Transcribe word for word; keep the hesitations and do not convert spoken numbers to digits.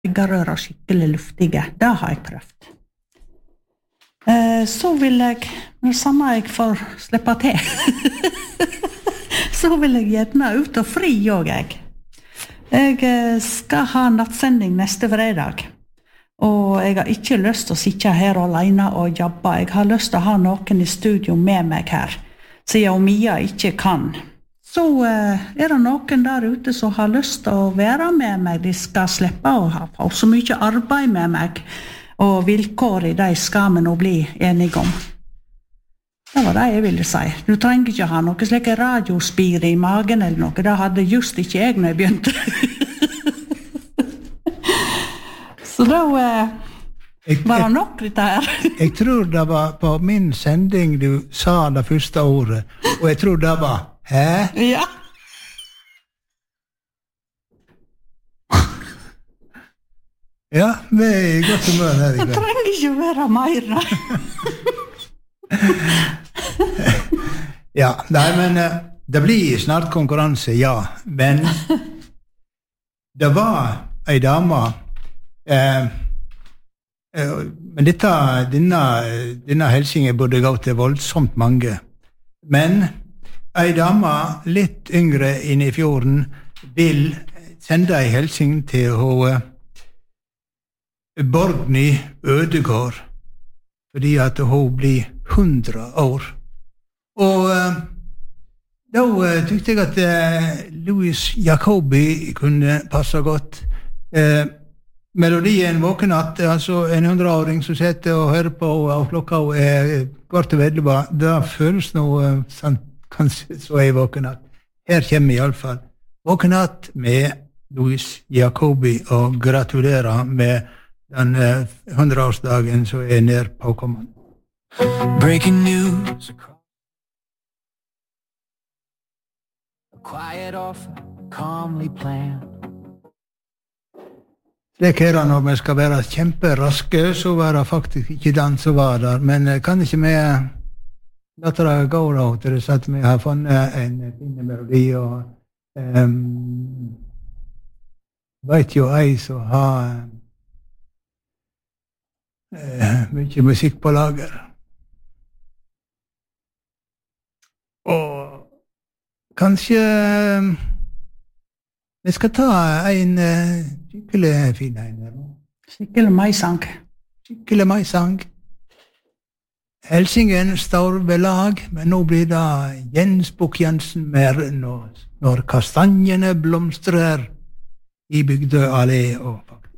eggerøra skikkelig luftige. Det har jeg prøvd. Eh, så vil jeg, når samme jeg får slippe til, så vil jeg gjerne ut og fri også, jeg. Jeg skal ha nattsending neste fredag, og jeg har ikke lyst til å sitte her alene og jobbe. Jeg har lyst til å ha noen i studio med meg her, siden Mia ikke kan. Så eh, er det noen der ute som har lyst til å være med meg. De skal slippe å ha få så mye arbeid med meg, og vilkår i de skal vi nå bli enige om. Det var det jeg ville si. Du trenger ikke ha noe slik radiospire i magen eller noe. Det hadde just ikke jeg når jeg begynte. Så da eh, jeg, var det nok litt her. Jeg tror det var på min sending du sa det første ordet, og jeg tror det var hæ? Ja. Ja, vi er godt humør her i kveld. Det trenger ikke være mer, nei. Ja, nei, men det blir snart konkurranse, ja, men det var ei dame eh, eh, men dette, denne, denne helsingen burde gå til voldsomt mange, men ei dame litt yngre inne i fjorden vil sende ei helsing til hun Borgny Ødegård, fordi at hun blir hundre år. Og uh, da uh, tykte jeg at uh, Louis Jacobi kunne passe godt. Uh, melodien Våkenatt, altså en hundreåring som sitter og hører på, og klokka er kvart og vedleva, det føles noe uh, sant, kanskje så er Våkenatt. Her kommer i alle fall Våkenatt med Louis Jacobi, og gratulerer med den uh, hundreårsdagen som er nær påkommende. Breaking news. A quiet offer, calmly planned. Slik er det når vi skal være kjemperaske, så var det faktisk ikke den som var der. Men kan ikke vi la det gå da, til det at vi har funnet en fin melodi, og um, vet jo ei som har uh, mye musikk på lager. Og kanskje vi skal ta en uh, skikkelig fin en her nå. Skikkelig maisang. Skikkelig maisang. Helsingen står ved lag, men nå blir det Jens Bukk-Jensen mer når, når kastanjene blomstrer i Bygdø allé og faktisk.